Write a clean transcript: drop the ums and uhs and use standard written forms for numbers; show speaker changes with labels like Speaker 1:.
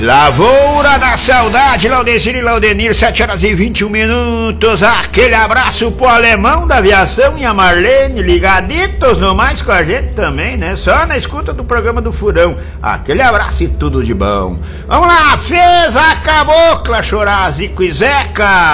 Speaker 1: Lavoura da Saudade, Laudecir e Laudenir, 7h21. Aquele abraço pro Alemão da Aviação e a Marlene, ligaditos no mais com a gente também, né? Só na escuta do programa do Furão. Aquele abraço e tudo de bom. Vamos lá, fez a cabocla chorar, Zico e Zeca.